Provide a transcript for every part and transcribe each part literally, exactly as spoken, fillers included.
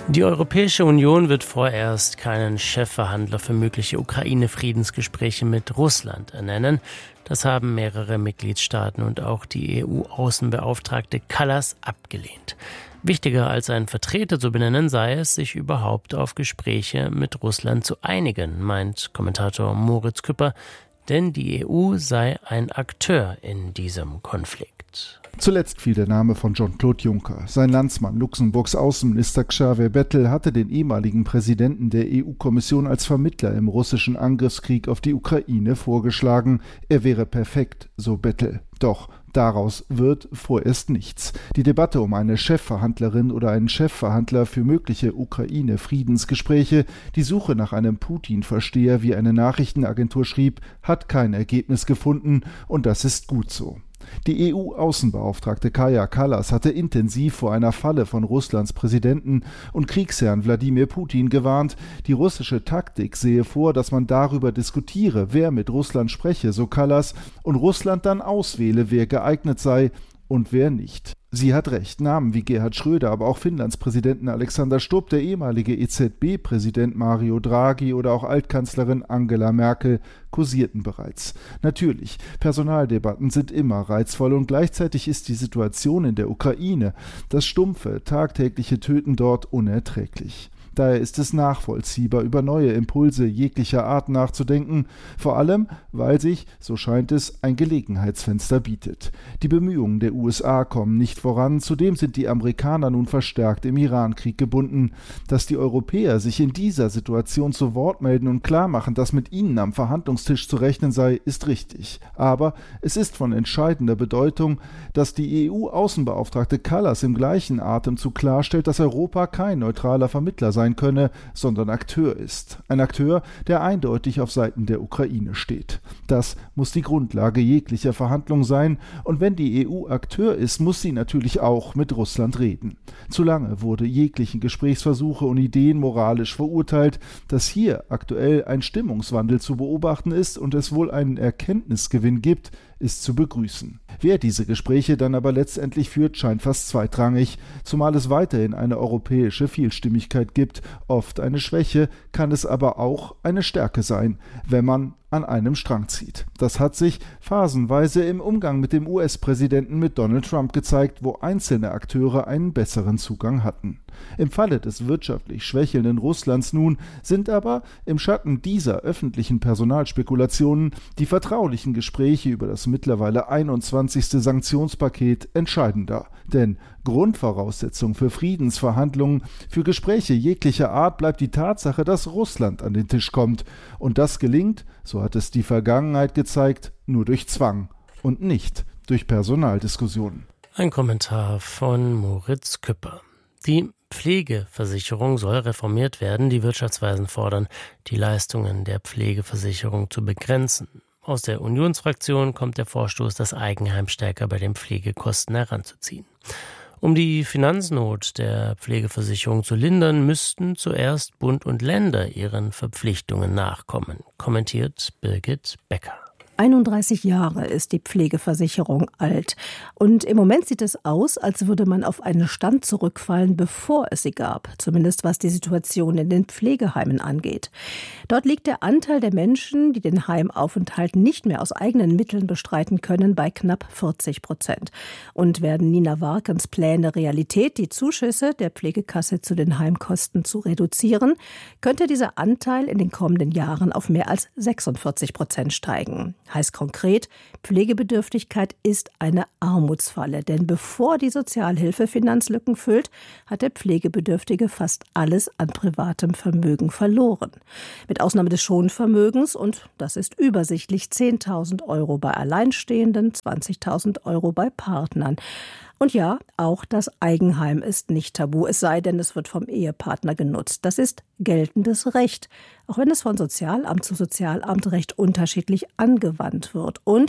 Die Europäische Union wird vorerst keinen Chefverhandler für mögliche Ukraine-Friedensgespräche mit Russland ernennen. Das haben mehrere Mitgliedstaaten und auch die E U-Außenbeauftragte Kallas abgelehnt. Wichtiger als einen Vertreter zu benennen sei es, sich überhaupt auf Gespräche mit Russland zu einigen, meint Kommentator Moritz Küpper, denn die E U sei ein Akteur in diesem Konflikt. Zuletzt fiel der Name von Jean-Claude Juncker. Sein Landsmann, Luxemburgs Außenminister Xavier Bettel, hatte den ehemaligen Präsidenten der E U-Kommission als Vermittler im russischen Angriffskrieg auf die Ukraine vorgeschlagen. Er wäre perfekt, so Bettel. Doch daraus wird vorerst nichts. Die Debatte um eine Chefverhandlerin oder einen Chefverhandler für mögliche Ukraine-Friedensgespräche, die Suche nach einem Putin-Versteher, wie eine Nachrichtenagentur schrieb, hat kein Ergebnis gefunden, und das ist gut so. Die E U-Außenbeauftragte Kaja Kallas hatte intensiv vor einer Falle von Russlands Präsidenten und Kriegsherrn Wladimir Putin gewarnt. Die russische Taktik sehe vor, dass man darüber diskutiere, wer mit Russland spreche, so Kallas, und Russland dann auswähle, wer geeignet sei und wer nicht. Sie hat recht, Namen wie Gerhard Schröder, aber auch Finnlands Präsidenten Alexander Stubb, der ehemalige E Z B-Präsident Mario Draghi oder auch Altkanzlerin Angela Merkel kursierten bereits. Natürlich, Personaldebatten sind immer reizvoll, und gleichzeitig ist die Situation in der Ukraine, das stumpfe, tagtägliche Töten dort, unerträglich. Daher ist es nachvollziehbar, über neue Impulse jeglicher Art nachzudenken, vor allem, weil sich, so scheint es, ein Gelegenheitsfenster bietet. Die Bemühungen der U S A kommen nicht voran, zudem sind die Amerikaner nun verstärkt im Irankrieg gebunden. Dass die Europäer sich in dieser Situation zu Wort melden und klarmachen, dass mit ihnen am Verhandlungstisch zu rechnen sei, ist richtig. Aber es ist von entscheidender Bedeutung, dass die E U-Außenbeauftragte Kallas im gleichen Atemzug klarstellt, dass Europa kein neutraler Vermittler sei sein könne, sondern Akteur ist. Ein Akteur, der eindeutig auf Seiten der Ukraine steht. Das muss die Grundlage jeglicher Verhandlung sein, und wenn die E U Akteur ist, muss sie natürlich auch mit Russland reden. Zu lange wurde jeglichen Gesprächsversuche und Ideen moralisch verurteilt. Dass hier aktuell ein Stimmungswandel zu beobachten ist und es wohl einen Erkenntnisgewinn gibt, ist zu begrüßen. Wer diese Gespräche dann aber letztendlich führt, scheint fast zweitrangig, zumal es weiterhin eine europäische Vielstimmigkeit gibt. Oft eine Schwäche, kann es aber auch eine Stärke sein, wenn man an einem Strang zieht. Das hat sich phasenweise im Umgang mit dem U S-Präsidenten mit Donald Trump gezeigt, wo einzelne Akteure einen besseren Zugang hatten. Im Falle des wirtschaftlich schwächelnden Russlands nun sind aber im Schatten dieser öffentlichen Personalspekulationen die vertraulichen Gespräche über das mittlerweile einundzwanzigste Sanktionspaket entscheidender. Denn Grundvoraussetzung für Friedensverhandlungen, für Gespräche jeglicher Art bleibt die Tatsache, dass Russland an den Tisch kommt. Und das gelingt, so hat es die Vergangenheit gezeigt, nur durch Zwang und nicht durch Personaldiskussionen. Ein Kommentar von Moritz Küpper. Die Pflegeversicherung soll reformiert werden. Die Wirtschaftsweisen fordern, die Leistungen der Pflegeversicherung zu begrenzen. Aus der Unionsfraktion kommt der Vorstoß, das Eigenheim stärker bei den Pflegekosten heranzuziehen. Um die Finanznot der Pflegeversicherung zu lindern, müssten zuerst Bund und Länder ihren Verpflichtungen nachkommen, kommentiert Birgit Becker. einunddreißig Jahre ist die Pflegeversicherung alt. Und im Moment sieht es aus, als würde man auf einen Stand zurückfallen, bevor es sie gab. Zumindest was die Situation in den Pflegeheimen angeht. Dort liegt der Anteil der Menschen, die den Heimaufenthalt nicht mehr aus eigenen Mitteln bestreiten können, bei knapp vierzig Prozent. Und werden Nina Warkens Pläne Realität, die Zuschüsse der Pflegekasse zu den Heimkosten zu reduzieren, könnte dieser Anteil in den kommenden Jahren auf mehr als sechsundvierzig Prozent steigen. Heißt konkret, Pflegebedürftigkeit ist eine Armutsfalle, denn bevor die Sozialhilfe Finanzlücken füllt, hat der Pflegebedürftige fast alles an privatem Vermögen verloren. Mit Ausnahme des Schonvermögens, und das ist übersichtlich, zehntausend Euro bei Alleinstehenden, zwanzigtausend Euro bei Partnern. Und ja, auch das Eigenheim ist nicht tabu, es sei denn, es wird vom Ehepartner genutzt. Das ist geltendes Recht, auch wenn es von Sozialamt zu Sozialamt recht unterschiedlich angewandt wird. Und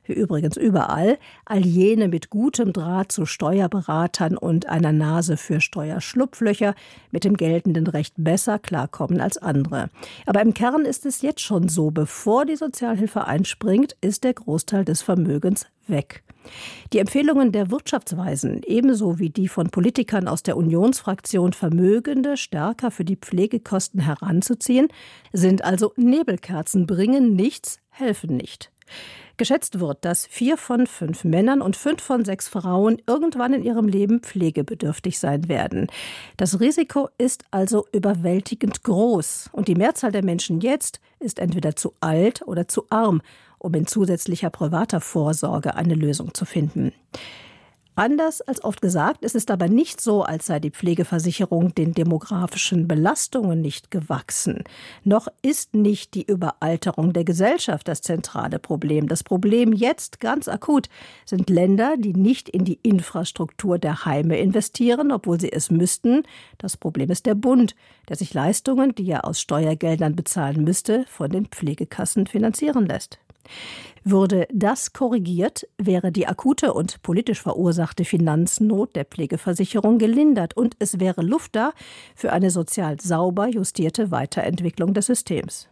wie übrigens überall, all jene mit gutem Draht zu Steuerberatern und einer Nase für Steuerschlupflöcher mit dem geltenden Recht besser klarkommen als andere. Aber im Kern ist es jetzt schon so, bevor die Sozialhilfe einspringt, ist der Großteil des Vermögens weg. Die Empfehlungen der Wirtschaftsweisen, ebenso wie die von Politikern aus der Unionsfraktion, Vermögende stärker für die Pflegekosten heranzuziehen, sind also Nebelkerzen, bringen nichts, helfen nicht. Geschätzt wird, dass vier von fünf Männern und fünf von sechs Frauen irgendwann in ihrem Leben pflegebedürftig sein werden. Das Risiko ist also überwältigend groß. Und die Mehrzahl der Menschen jetzt ist entweder zu alt oder zu arm, um in zusätzlicher privater Vorsorge eine Lösung zu finden. Anders als oft gesagt, ist es aber nicht so, als sei die Pflegeversicherung den demografischen Belastungen nicht gewachsen. Noch ist nicht die Überalterung der Gesellschaft das zentrale Problem. Das Problem jetzt, ganz akut, sind Länder, die nicht in die Infrastruktur der Heime investieren, obwohl sie es müssten. Das Problem ist der Bund, der sich Leistungen, die er aus Steuergeldern bezahlen müsste, von den Pflegekassen finanzieren lässt. Würde das korrigiert, wäre die akute und politisch verursachte Finanznot der Pflegeversicherung gelindert und es wäre Luft da für eine sozial sauber justierte Weiterentwicklung des Systems.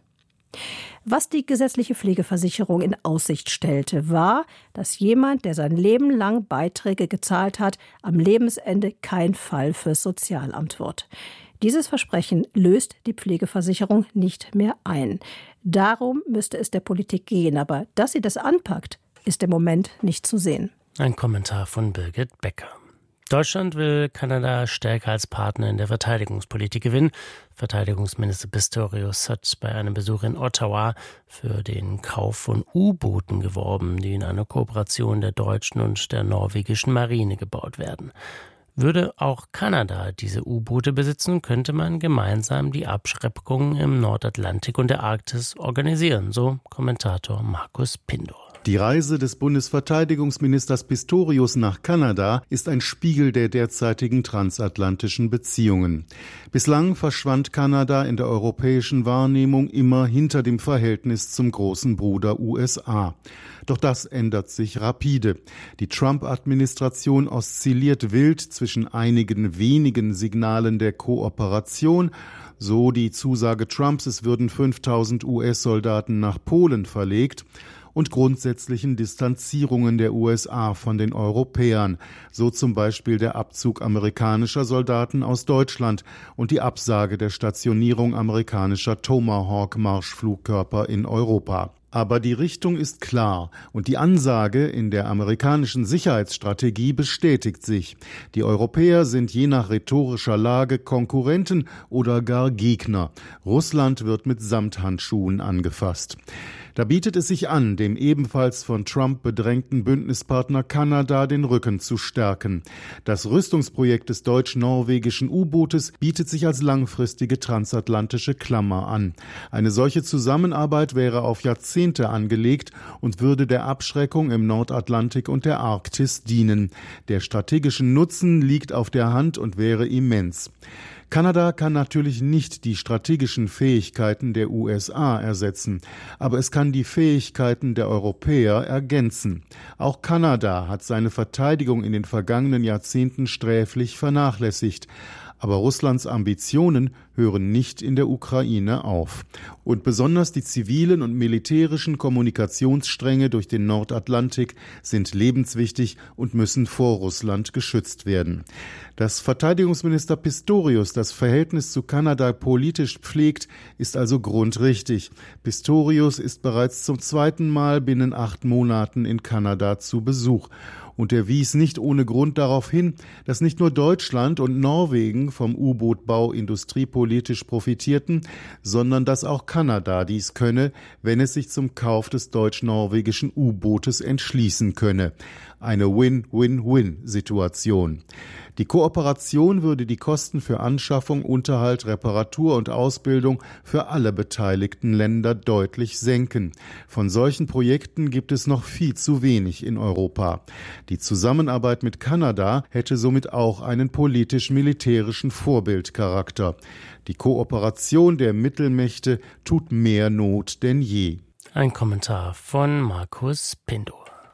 Was die gesetzliche Pflegeversicherung in Aussicht stellte, war, dass jemand, der sein Leben lang Beiträge gezahlt hat, am Lebensende kein Fall fürs Sozialamt wird. Dieses Versprechen löst die Pflegeversicherung nicht mehr ein. Darum müsste es der Politik gehen, aber dass sie das anpackt, ist im Moment nicht zu sehen. Ein Kommentar von Birgit Becker. Deutschland will Kanada stärker als Partner in der Verteidigungspolitik gewinnen. Verteidigungsminister Pistorius hat bei einem Besuch in Ottawa für den Kauf von U-Booten geworben, die in einer Kooperation der deutschen und der norwegischen Marine gebaut werden. Würde auch Kanada diese U-Boote besitzen, könnte man gemeinsam die Abschreckung im Nordatlantik und der Arktis organisieren, so Kommentator Markus Pindor. Die Reise des Bundesverteidigungsministers Pistorius nach Kanada ist ein Spiegel der derzeitigen transatlantischen Beziehungen. Bislang verschwand Kanada in der europäischen Wahrnehmung immer hinter dem Verhältnis zum großen Bruder U S A. Doch das ändert sich rapide. Die Trump-Administration oszilliert wild zwischen einigen wenigen Signalen der Kooperation, so die Zusage Trumps, es würden fünftausend U S-Soldaten nach Polen verlegt, und grundsätzlichen Distanzierungen der U S A von den Europäern, so zum Beispiel der Abzug amerikanischer Soldaten aus Deutschland und die Absage der Stationierung amerikanischer Tomahawk-Marschflugkörper in Europa. Aber die Richtung ist klar und die Ansage in der amerikanischen Sicherheitsstrategie bestätigt sich. Die Europäer sind je nach rhetorischer Lage Konkurrenten oder gar Gegner. Russland wird mit Samthandschuhen angefasst. Da bietet es sich an, dem ebenfalls von Trump bedrängten Bündnispartner Kanada den Rücken zu stärken. Das Rüstungsprojekt des deutsch-norwegischen U-Bootes bietet sich als langfristige transatlantische Klammer an. Eine solche Zusammenarbeit wäre auf Jahrzehnte angelegt und würde der Abschreckung im Nordatlantik und der Arktis dienen. Der strategische Nutzen liegt auf der Hand und wäre immens. Kanada kann natürlich nicht die strategischen Fähigkeiten der U S A ersetzen, aber es kann die Fähigkeiten der Europäer ergänzen. Auch Kanada hat seine Verteidigung in den vergangenen Jahrzehnten sträflich vernachlässigt. Aber Russlands Ambitionen hören nicht in der Ukraine auf. Und besonders die zivilen und militärischen Kommunikationsstränge durch den Nordatlantik sind lebenswichtig und müssen vor Russland geschützt werden. Dass Verteidigungsminister Pistorius das Verhältnis zu Kanada politisch pflegt, ist also grundrichtig. Pistorius ist bereits zum zweiten Mal binnen acht Monaten in Kanada zu Besuch. Und er wies nicht ohne Grund darauf hin, dass nicht nur Deutschland und Norwegen vom U-Boot-Bau industriepolitisch profitierten, sondern dass auch Kanada dies könne, wenn es sich zum Kauf des deutsch-norwegischen U-Bootes entschließen könne. Eine Win-Win-Win-Situation. Die Kooperation würde die Kosten für Anschaffung, Unterhalt, Reparatur und Ausbildung für alle beteiligten Länder deutlich senken. Von solchen Projekten gibt es noch viel zu wenig in Europa. Die Zusammenarbeit mit Kanada hätte somit auch einen politisch-militärischen Vorbildcharakter. Die Kooperation der Mittelmächte tut mehr Not denn je. Ein Kommentar von Markus Pindor.